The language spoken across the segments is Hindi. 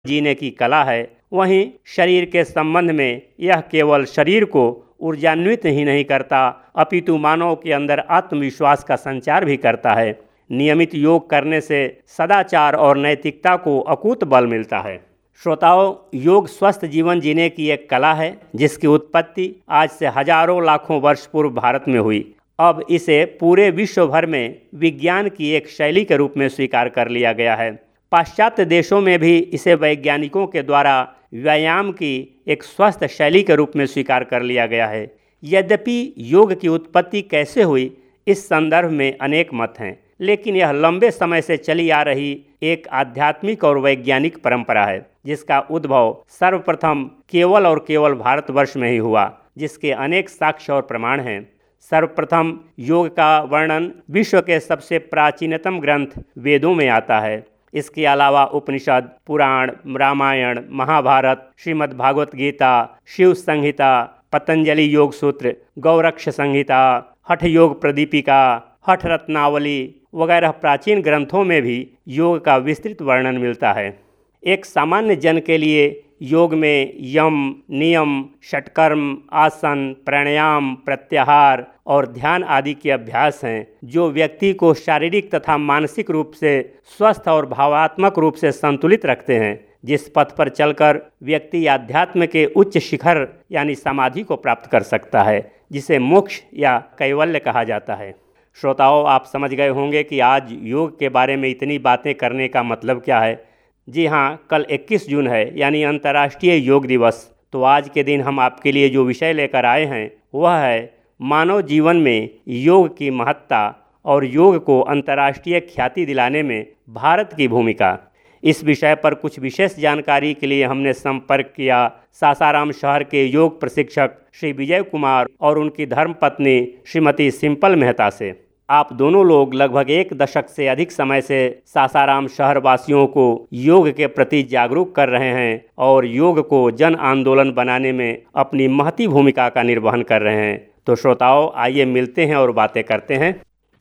जीने की कला है, वहीं शरीर के संबंध में यह केवल शरीर को ऊर्जान्वित ही नहीं करता, अपितु मानव के अंदर आत्मविश्वास का संचार भी करता है। नियमित योग करने से सदाचार और नैतिकता को अकूत बल मिलता है। श्रोताओं, योग स्वस्थ जीवन जीने की एक कला है जिसकी उत्पत्ति आज से हजारों लाखों वर्ष पूर्व भारत में हुई। अब इसे पूरे विश्व भर में विज्ञान की एक शैली के रूप में स्वीकार कर लिया गया है। पाश्चात्य देशों में भी इसे वैज्ञानिकों के द्वारा व्यायाम की एक स्वस्थ शैली के रूप में स्वीकार कर लिया गया है। यद्यपि योग की उत्पत्ति कैसे हुई, इस संदर्भ में अनेक मत हैं, लेकिन यह लंबे समय से चली आ रही एक आध्यात्मिक और वैज्ञानिक परंपरा है जिसका उद्भव सर्वप्रथम केवल और केवल भारतवर्ष में ही हुआ, जिसके अनेक साक्ष्य और प्रमाण हैं। सर्वप्रथम योग का वर्णन विश्व के सबसे प्राचीनतम ग्रंथ वेदों में आता है। इसके अलावा उपनिषद, पुराण, रामायण, महाभारत, श्रीमद् भागवत गीता, शिव संहिता, पतंजलि योग सूत्र, गौरक्ष संहिता, हठ योग प्रदीपिका, हठ रत्नावली वगैरह प्राचीन ग्रंथों में भी योग का विस्तृत वर्णन मिलता है। एक सामान्य जन के लिए योग में यम, नियम, षटकर्म, आसन, प्राणायाम, प्रत्याहार और ध्यान आदि के अभ्यास हैं जो व्यक्ति को शारीरिक तथा मानसिक रूप से स्वस्थ और भावात्मक रूप से संतुलित रखते हैं, जिस पथ पर चलकर व्यक्ति आध्यात्म के उच्च शिखर यानी समाधि को प्राप्त कर सकता है, जिसे मोक्ष या कैवल्य कहा जाता है। श्रोताओं, आप समझ गए होंगे कि आज योग के बारे में इतनी बातें करने का मतलब क्या है। जी हाँ, कल 21 जून है यानी अंतर्राष्ट्रीय योग दिवस। तो आज के दिन हम आपके लिए जो विषय लेकर आए हैं वह है मानव जीवन में योग की महत्ता और योग को अंतर्राष्ट्रीय ख्याति दिलाने में भारत की भूमिका। इस विषय पर कुछ विशेष जानकारी के लिए हमने संपर्क किया सासाराम शहर के योग प्रशिक्षक श्री विजय कुमार और उनकी धर्मपत्नी श्रीमती सिंपल मेहता से। आप दोनों लोग लगभग 1 दशक से अधिक समय से सासाराम शहर वासियों को योग के प्रति जागरूक कर रहे हैं और योग को जन आंदोलन बनाने में अपनी महती भूमिका का निर्वहन कर रहे हैं। तो श्रोताओं, आइए मिलते हैं और बातें करते हैं।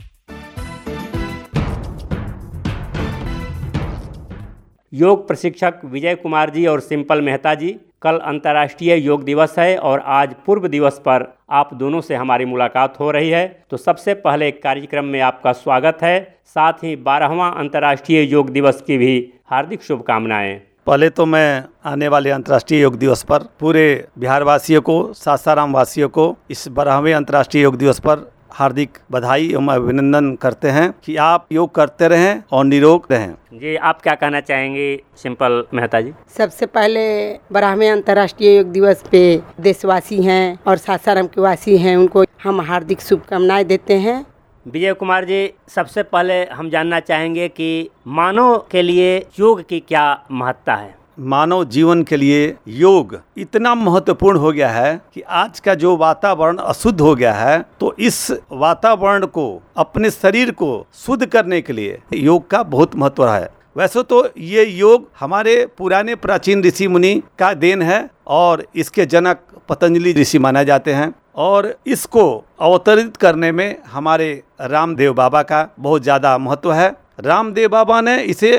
योग प्रशिक्षक विजय कुमार जी और सिंपल मेहता जी, कल अंतर्राष्ट्रीय योग दिवस है और आज पूर्व दिवस पर आप दोनों से हमारी मुलाकात हो रही है। तो सबसे पहले कार्यक्रम में आपका स्वागत है, साथ ही 12वां अंतर्राष्ट्रीय योग दिवस की भी हार्दिक शुभकामनाएं। पहले तो मैं आने वाले अंतर्राष्ट्रीय योग दिवस पर पूरे बिहार वासियों को, सासाराम वासियों को इस 12वें अंतर्राष्ट्रीय योग दिवस पर हार्दिक बधाई एवं अभिनंदन करते हैं कि आप योग करते रहें और निरोग रहें। जी, आप क्या कहना चाहेंगे सिंपल मेहता जी? सबसे पहले 12वें अंतर्राष्ट्रीय योग दिवस पे देशवासी हैं और सासाराम के वासी हैं, उनको हम हार्दिक शुभकामनाएं देते हैं। विजय कुमार जी, सबसे पहले हम जानना चाहेंगे कि मानव के लिए योग की क्या महत्ता है? मानव जीवन के लिए योग इतना महत्वपूर्ण हो गया है कि आज का जो वातावरण अशुद्ध हो गया है, तो इस वातावरण को, अपने शरीर को शुद्ध करने के लिए योग का बहुत महत्व है। वैसे तो ये योग हमारे पुराने प्राचीन ऋषि मुनि का देन है और इसके जनक पतंजलि ऋषि माने जाते हैं और इसको अवतरित करने में हमारे रामदेव बाबा का बहुत ज़्यादा महत्व है। रामदेव बाबा ने इसे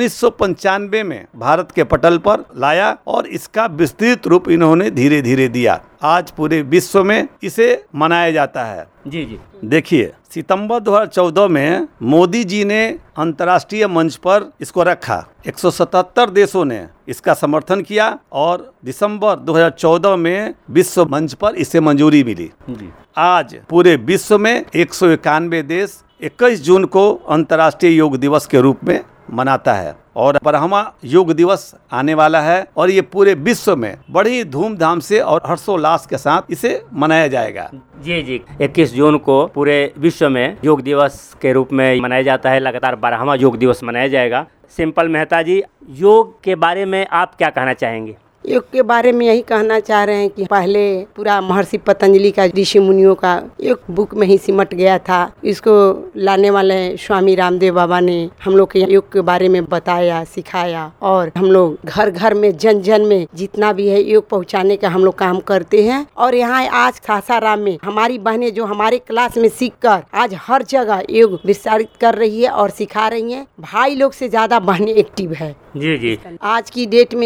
1995 में भारत के पटल पर लाया और इसका विस्तृत रूप इन्होंने धीरे धीरे दिया। आज पूरे विश्व में इसे मनाया जाता है। जी जी, देखिए, सितंबर 2014 में मोदी जी ने अंतर्राष्ट्रीय मंच पर इसको रखा। 177 देशों ने इसका समर्थन किया और दिसंबर 2014 में विश्व मंच पर इसे मंजूरी मिली। आज पूरे विश्व में 191 देश 21 जून को अंतर्राष्ट्रीय योग दिवस के रूप में मनाता है और 12वां योग दिवस आने वाला है और ये पूरे विश्व में बड़ी धूमधाम से और हर्षोल्लास के साथ इसे मनाया जाएगा। जी जी, 21 जून को पूरे विश्व में योग दिवस के रूप में मनाया जाता है। लगातार 12वां योग दिवस मनाया जाएगा। सिंपल मेहता जी, योग के बारे में आप क्या कहना चाहेंगे? योग के बारे में यही कहना चाह रहे हैं कि पहले पूरा महर्षि पतंजलि का, ऋषि मुनियों का एक बुक में ही सिमट गया था। इसको लाने वाले स्वामी रामदेव बाबा ने हम लोग के योग के बारे में बताया, सिखाया, और हम लोग घर घर में, जन जन में जितना भी है योग पहुंचाने का हम लोग काम करते हैं। और यहाँ आज सासाराम में हमारी बहनें जो हमारे क्लास में सीखकर आज हर जगह योग विस्तारित कर रही है और सिखा रही हैं। भाई लोग से ज्यादा बहनें एक्टिव है। जी जी। आज की डेट में